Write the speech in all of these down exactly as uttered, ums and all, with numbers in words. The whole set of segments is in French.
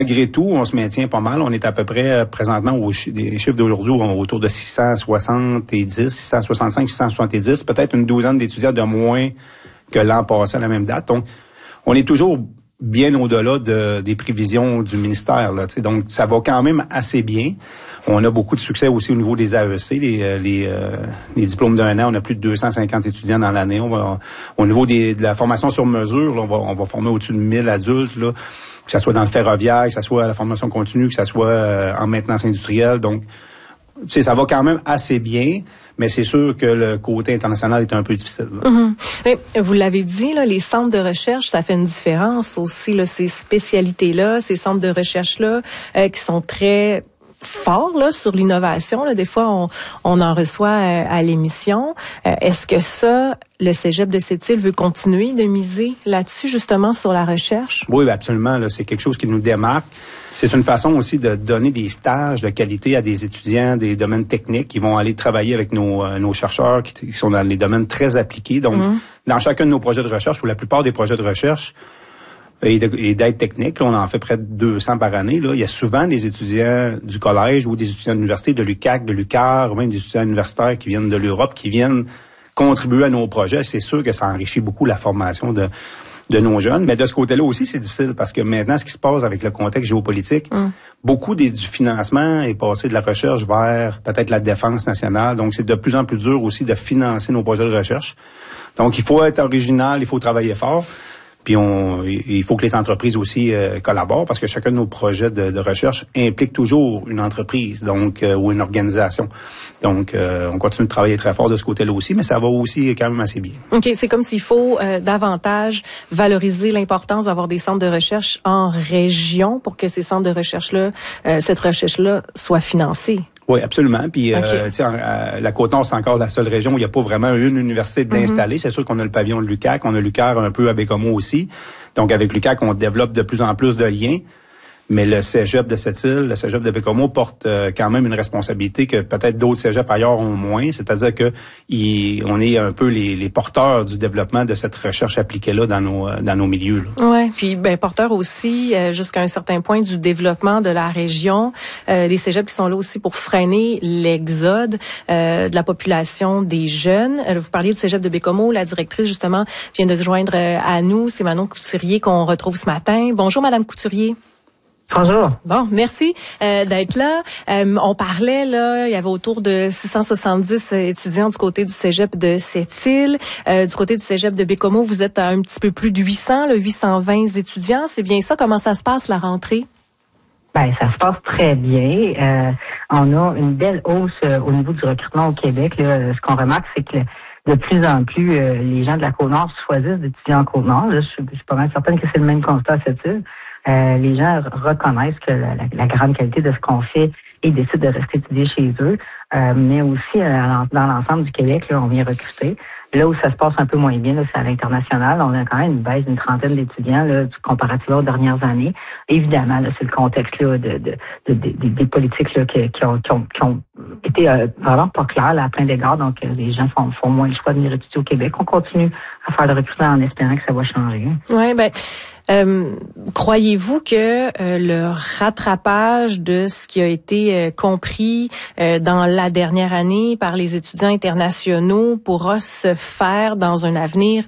Malgré tout, on se maintient pas mal. On est à peu près, présentement, aux ch- des chiffres d'aujourd'hui, autour de six cent soixante-dix, six cent soixante-cinq, six cent soixante-dix, peut-être une douzaine d'étudiants de moins que l'an passé à la même date. Donc, on est toujours bien au-delà de, des prévisions du ministère, là, tu sais. Donc, ça va quand même assez bien. On a beaucoup de succès aussi au niveau des A E C, les, les, euh, les diplômes d'un an. On a plus de deux cent cinquante étudiants dans l'année. On va, au niveau des, de la formation sur mesure, là, on va, on va former au-dessus de mille adultes, là, que ça soit dans le ferroviaire, que ça soit à la formation continue, que ça soit euh, en maintenance industrielle. Donc, tu sais, ça va quand même assez bien, mais c'est sûr que le côté international est un peu difficile. Mm-hmm. Mais vous l'avez dit, là, les centres de recherche, ça fait une différence aussi, là, ces spécialités-là, ces centres de recherche-là, euh, qui sont très forts là, sur l'innovation. Là. Des fois, on, on en reçoit euh, à l'émission. Euh, est-ce que ça, le Cégep de Sept-Îles veut continuer de miser là-dessus, justement, sur la recherche? Oui, absolument. Là, c'est quelque chose qui nous démarque. C'est une façon aussi de donner des stages de qualité à des étudiants des domaines techniques qui vont aller travailler avec nos, euh, nos chercheurs qui, qui sont dans les domaines très appliqués. Donc, mmh. dans chacun de nos projets de recherche, ou la plupart des projets de recherche et, de, et d'aide technique, là, on en fait près de deux cents par année. Là. Il y a souvent des étudiants du collège ou des étudiants de l'université, de l'U Q A C, de l'U Q A R, ou même des étudiants universitaires qui viennent de l'Europe, qui viennent contribuer à nos projets. C'est sûr que ça enrichit beaucoup la formation de de nos jeunes, mais de ce côté-là aussi, c'est difficile parce que maintenant, ce qui se passe avec le contexte géopolitique, mm. beaucoup des, du financement est passé de la recherche vers peut-être la défense nationale. Donc, c'est de plus en plus dur aussi de financer nos projets de recherche. Donc, il faut être original, il faut travailler fort. Puis on, il faut que les entreprises aussi euh, collaborent parce que chacun de nos projets de, de recherche implique toujours une entreprise, donc euh, ou une organisation. Donc, euh, on continue de travailler très fort de ce côté-là aussi, mais ça va aussi quand même assez bien. OK, c'est comme s'il faut euh, davantage valoriser l'importance d'avoir des centres de recherche en région pour que ces centres de recherche-là, euh, cette recherche-là soit financée. Oui, absolument. Puis, okay. euh, tu sais, la Côte-Nord, c'est encore la seule région où il n'y a pas vraiment une université d'installer. Mm-hmm. C'est sûr qu'on a le pavillon de l'U Q A C, on a l'U Q A R un peu à Bécomo aussi. Donc, avec l'U Q A C, on développe de plus en plus de liens. Mais le Cégep de Sept-Îles, le Cégep de Bécomo porte euh, quand même une responsabilité que peut-être d'autres cégeps ailleurs ont moins. C'est-à-dire que il, on est un peu les, les porteurs du développement de cette recherche appliquée-là dans nos, dans nos milieux. Oui, puis ben, porteurs aussi, euh, jusqu'à un certain point, du développement de la région. Euh, les cégeps qui sont là aussi pour freiner l'exode euh, de la population des jeunes. Euh, vous parliez du Cégep de Bécomo. La directrice, justement, vient de se joindre euh, à nous. C'est Manon Couturier qu'on retrouve ce matin. Bonjour, Madame Couturier. Bonjour. Bon, merci euh, d'être là. Euh, on parlait, là, il y avait autour de six cent soixante-dix étudiants du côté du Cégep de Sept-Îles. Euh, du côté du Cégep de Bécomo, vous êtes à un petit peu plus de huit cents, là, huit cent vingt étudiants. C'est bien ça? Comment ça se passe, la rentrée? Ben, ça se passe très bien. Euh, on a une belle hausse euh, au niveau du recrutement au Québec. Là. Ce qu'on remarque, c'est que de plus en plus, euh, les gens de la Côte-Nord choisissent d'étudier en Côte-Nord. Là, je, suis, je suis pas mal certaine que c'est le même constat à Sept-Îles. Euh, les gens reconnaissent que la, la, la grande qualité de ce qu'on fait et décident de rester étudier chez eux. Euh, mais aussi, euh, dans l'ensemble du Québec, là, on vient recruter. Là où ça se passe un peu moins bien, là, c'est à l'international. On a quand même une baisse d'une trentaine d'étudiants là, comparativement aux dernières années. Évidemment, là, c'est le contexte là, de, de, de, de des politiques là, qui, qui, ont, qui, ont, qui ont été euh, vraiment pas claires là, à plein d'égards. Donc, euh, les gens font, font moins le choix de venir étudier au Québec. On continue à faire le recrutement en espérant que ça va changer. Oui, ben... Euh, croyez-vous que euh, le rattrapage de ce qui a été euh, compris euh, dans la dernière année par les étudiants internationaux pourra se faire dans un avenir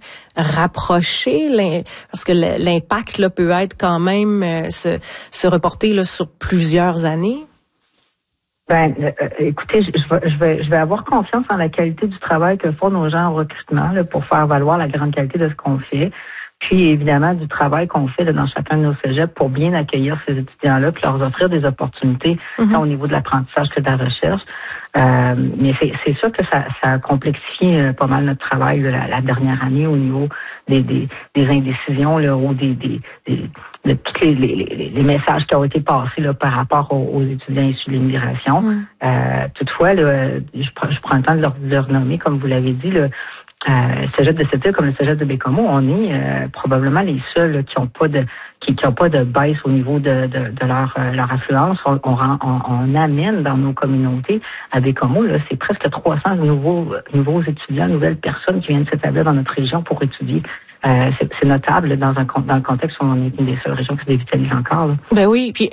rapproché? Parce que l'impact là, peut être quand même euh, se, se reporter là, sur plusieurs années. Ben, euh, écoutez, je, je, vais, je, vais, je vais avoir confiance en la qualité du travail que font nos gens en recrutement là, pour faire valoir la grande qualité de ce qu'on fait. Puis, évidemment, du travail qu'on fait là, dans chacun de nos cégeps pour bien accueillir ces étudiants-là puis leur offrir des opportunités mm-hmm. tant au niveau de l'apprentissage que de la recherche. Euh, mais c'est, c'est sûr que ça, ça a complexifié euh, pas mal notre travail là, la, la dernière année au niveau des, des, des indécisions là, ou des, des, des, de tous les, les, les, les messages qui ont été passés là, par rapport aux, aux étudiants issus de l'immigration. Mm. Euh, toutefois, là, je, je prends le temps de leur, de leur nommer, comme vous l'avez dit, là, Euh, Cégep de Sept-Îles comme le Cégep de Bécomo, on est euh, probablement les seuls là, qui ont pas de qui, qui ont pas de baisse au niveau de, de, de leur euh, leur affluence. On, on, on, on amène dans nos communautés à Bécomo, là, c'est presque trois cents nouveaux nouveaux étudiants, nouvelles personnes qui viennent s'établir dans notre région pour étudier. Euh, c'est, c'est notable dans un dans le contexte où on est une des seules régions qui se dévitalise encore. Là. Ben oui, puis